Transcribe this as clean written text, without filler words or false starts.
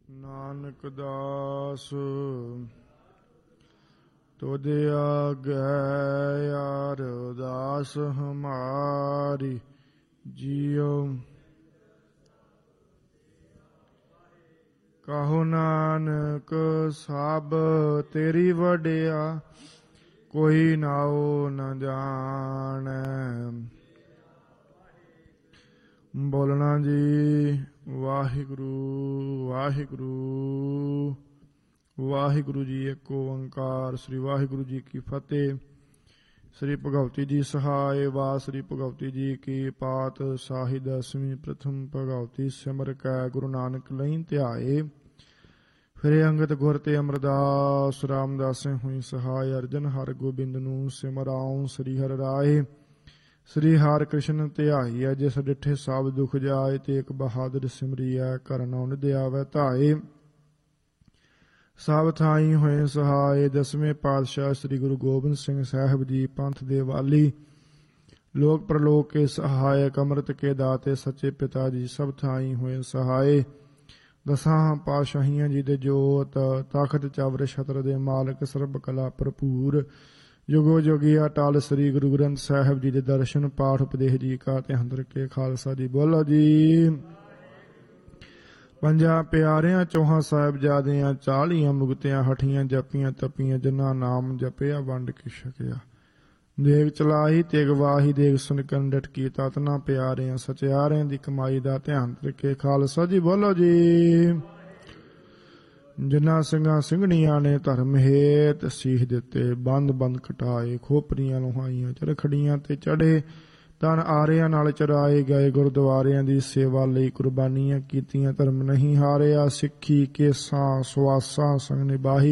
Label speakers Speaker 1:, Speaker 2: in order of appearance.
Speaker 1: ਨਾਨਕ ਦਾਸ ਤੁਧ ਆਗੈ ਅਰਦਾਸ ਹਮਾਰੀ ਜੀਉ। ਕਹੋ ਨਾਨਕ ਸਭ ਤੇਰੀ ਵਡਿਆ, ਕੋਈ ਨਾਉ ਨ ਜਾਣੈ। ਬੋਲਣਾ ਜੀ। ਵਾਹਿਗੁਰੂ ਵਾਹਿਗੁਰੂ ਵਾਹਿਗੁਰੂ ਜੀ। ਇੱਕ ਓੰਕਾਰ। ਸ੍ਰੀ ਵਾਹਿਗੁਰੂ ਜੀ ਕੀ ਫਤਿਹ। ਸ੍ਰੀ ਭਗਵਤੀ ਜੀ ਸਹਾਇ। ਵਾ ਸ੍ਰੀ ਭਗਵਤੀ ਜੀ ਕੀ ਪਾਤ ਸਾਹੀ ਦਸਵੀਂ ਪ੍ਰਥਮ ਭਗਵਤੀ ਸਿਮਰ ਕੈ ਗੁਰੂ ਨਾਨਕ ਲਈ ਧਿਆਏ। ਫਿਰੇ ਅੰਗਦ ਗੁਰ ਤੇ ਅਮਰਦਾਸ ਰਾਮਦਾਸੇ ਹੋਈ ਸਹਾਇ। ਅਰਜਨ ਹਰ ਗੋਬਿੰਦ ਨੂੰ ਸਿਮਰਾਉ ਸ੍ਰੀ ਹਰਿ ਰਾਏ। ਸ੍ਰੀ ਹਰਿ ਕ੍ਰਿਸ਼ਨ ਧਿਆਈਐ ਜਿਸ ਡਿਠੇ ਸਭ ਦੁਖ ਜਾਏ। ਤੇ ਇੱਕ ਬਹਾਦਰ ਸਿਮਰੀਐ ਕਰਨ ਨਿਧ ਆਵੈ ਧਾਏ। ਸਭ ਥਾਈ ਹੋਏ ਸਹਾਏ। ਦਸਵੇਂ ਪਾਤਸ਼ਾਹ ਸ੍ਰੀ ਗੁਰੂ ਗੋਬਿੰਦ ਸਿੰਘ ਸਾਹਿਬ ਜੀ ਪੰਥ ਦੇ ਵਾਲੀ, ਲੋਕ ਪ੍ਰਲੋਕ ਕੇ ਸਹਾਇਕ, ਅੰਮ੍ਰਿਤ ਕੇ ਦਾਤੇ ਸੱਚੇ ਪਿਤਾ ਜੀ ਸਭ ਥਾਈ ਹੋਏ ਸਹਾਏ। ਦਸਾਂ ਪਾਤਸ਼ਾਹੀਆਂ ਜੀ ਦੇ ਜੋਤ, ਤਖਤ ਚਵਰ ਛਤਰ ਦੇ ਮਾਲਕ, ਸਰਬ ਕਲਾ ਭਰਪੂਰ, ਜੁਗੋ ਜੁਗੀ ਅਟਲ ਸ੍ਰੀ ਗੁਰੂ ਗ੍ਰੰਥ ਸਾਹਿਬ ਜੀ ਦੇ ਦਰਸ਼ਨ ਪਾਠ ਉਪਦੇਸ਼ ਜੀ ਕਾ ਤੇ ਅੰਦਰ ਕੇ ਖਾਲਸਾ ਜੀ। ਬੋਲੋ ਜੀ। ਪੰਜਾਂ ਪਿਆਰਿਆਂ ਚੌਹਾਂ ਸਾਹਿਬਜ਼ਾਦਿਆਂ 40 ਮੁਕਤਿਆਂ ਹਠੀਆਂ ਜਪੀਆਂ ਤਪੀਆਂ, ਜਿਨ੍ਹਾਂ ਨਾਮ ਜਪਿਆ ਵੰਡ ਕੇ ਛਕਿਆ। ਦੇਗ ਚਲਾਹੀ ਤੇ ਗਵਾਹੀ ਦੇਗ ਸੁਨ ਕੰਡਟ ਕੀ, ਤਤਨਾ ਪਿਆਰਿਆਂ ਸਚਿਆਰਿਆਂ ਦੀ ਕਮਾਈ ਦਾ ਧਿਆਨ ਰੱਖੇ ਖਾਲਸਾ ਜੀ। ਬੋਲੋ ਜੀ। ਜਿਨ੍ਹਾਂ ਸਿੰਘਾਂ ਸਿੰਘਣੀਆਂ ਨੇ ਧਰਮ ਹੇਤ ਸੀਸ ਦਿੱਤੇ, ਬੰਦ ਬੰਦ ਕਟਾਏ, ਖੋਪਰੀਆਂ ਲੋਹਾਈਆਂ ਚਰਖੜੀਆਂ ਤੇ ਚੜੇ, ਤਨ ਆਰਿਆਂ ਨਾਲ ਚਰਾਏ ਗਏ, ਗੁਰਦੁਆਰਿਆਂ ਦੀ ਸੇਵਾ ਲਈ ਕੁਰਬਾਨੀਆਂ ਕੀਤੀਆਂ, ਧਰਮ ਨਹੀਂ ਹਾਰਿਆ, ਸਿੱਖੀ ਕੇਸਾਂ ਸੁਆਸਾਂ ਸੰਗ ਨਿਭਾਹੀ।